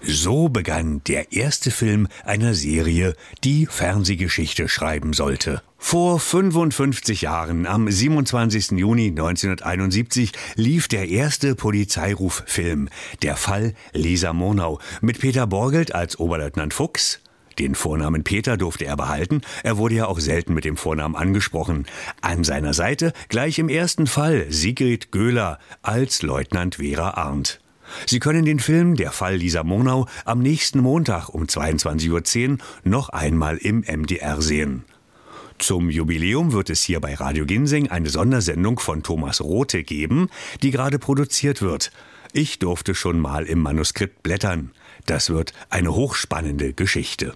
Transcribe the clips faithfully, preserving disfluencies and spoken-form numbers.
So begann der erste Film einer Serie, die Fernsehgeschichte schreiben sollte. Vor fünfundfünfzig Jahren, am siebenundzwanzigsten Juni neunzehnhunderteinundsiebzig, lief der erste Polizeiruffilm, Der Fall Lisa Murnau, mit Peter Borgelt als Oberleutnant Fuchs. Den Vornamen Peter durfte er behalten, er wurde ja auch selten mit dem Vornamen angesprochen. An seiner Seite, gleich im ersten Fall, Sigrid Göhler als Leutnant Vera Arndt. Sie können den Film Der Fall Lisa Murnau am nächsten Montag um zweiundzwanzig Uhr zehn noch einmal im M D R sehen. Zum Jubiläum wird es hier bei Radio Ginseng eine Sondersendung von Thomas Rothe geben, die gerade produziert wird. Ich durfte schon mal im Manuskript blättern. Das wird eine hochspannende Geschichte.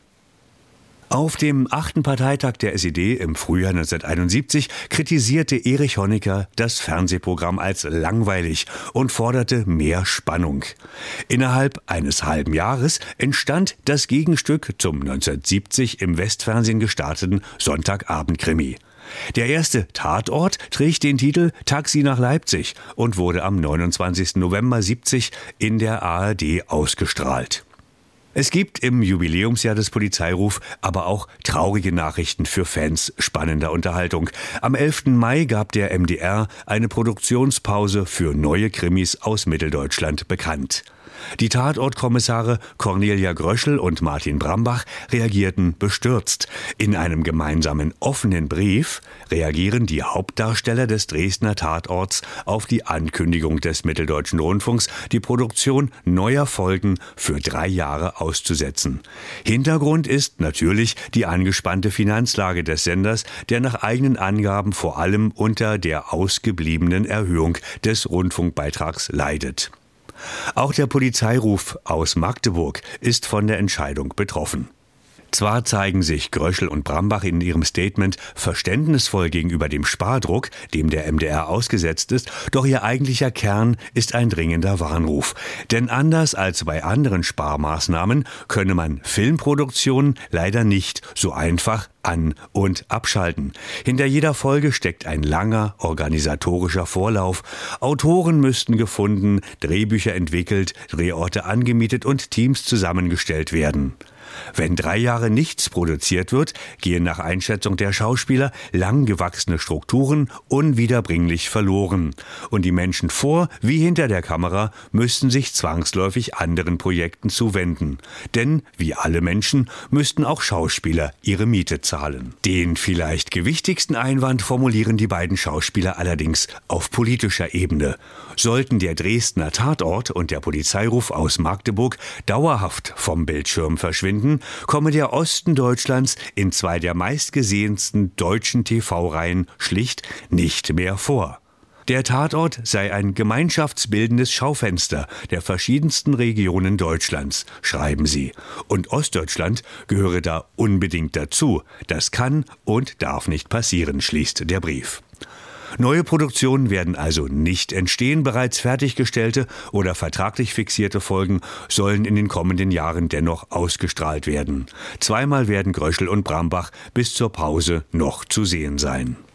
Auf dem achten Parteitag der S E D im Frühjahr neunzehnhunderteinundsiebzig kritisierte Erich Honecker das Fernsehprogramm als langweilig und forderte mehr Spannung. Innerhalb eines halben Jahres entstand das Gegenstück zum neunzehnhundertsiebzig im Westfernsehen gestarteten Sonntagabend-Krimi. Der erste Tatort trägt den Titel Taxi nach Leipzig und wurde am neunundzwanzigsten November siebzig in der A R D ausgestrahlt. Es gibt im Jubiläumsjahr des Polizeiruf aber auch traurige Nachrichten für Fans spannender Unterhaltung. Am elften Mai gab der M D R eine Produktionspause für neue Krimis aus Mitteldeutschland bekannt. Die Tatortkommissare Cornelia Gröschel und Martin Brambach reagierten bestürzt. In einem gemeinsamen offenen Brief reagieren die Hauptdarsteller des Dresdner Tatorts auf die Ankündigung des Mitteldeutschen Rundfunks, die Produktion neuer Folgen für drei Jahre auszusetzen. Hintergrund ist natürlich die angespannte Finanzlage des Senders, der nach eigenen Angaben vor allem unter der ausgebliebenen Erhöhung des Rundfunkbeitrags leidet. Auch der Polizeiruf aus Magdeburg ist von der Entscheidung betroffen. Zwar zeigen sich Gröschel und Brambach in ihrem Statement verständnisvoll gegenüber dem Spardruck, dem der M D R ausgesetzt ist, doch ihr eigentlicher Kern ist ein dringender Warnruf. Denn anders als bei anderen Sparmaßnahmen könne man Filmproduktionen leider nicht so einfach an- und abschalten. Hinter jeder Folge steckt ein langer organisatorischer Vorlauf. Autoren müssten gefunden, Drehbücher entwickelt, Drehorte angemietet und Teams zusammengestellt werden. Wenn drei Jahre nichts produziert wird, gehen nach Einschätzung der Schauspieler lang gewachsene Strukturen unwiederbringlich verloren. Und die Menschen vor wie hinter der Kamera müssten sich zwangsläufig anderen Projekten zuwenden. Denn, wie alle Menschen, müssten auch Schauspieler ihre Miete zahlen. Den vielleicht gewichtigsten Einwand formulieren die beiden Schauspieler allerdings auf politischer Ebene. Sollten der Dresdner Tatort und der Polizeiruf aus Magdeburg dauerhaft vom Bildschirm verschwinden, komme der Osten Deutschlands in zwei der meistgesehensten deutschen T V-Reihen schlicht nicht mehr vor. Der Tatort sei ein gemeinschaftsbildendes Schaufenster der verschiedensten Regionen Deutschlands, schreiben sie. Und Ostdeutschland gehöre da unbedingt dazu. Das kann und darf nicht passieren, schließt der Brief. Neue Produktionen werden also nicht entstehen. Bereits fertiggestellte oder vertraglich fixierte Folgen sollen in den kommenden Jahren dennoch ausgestrahlt werden. Zweimal werden Gröschel und Brambach bis zur Pause noch zu sehen sein.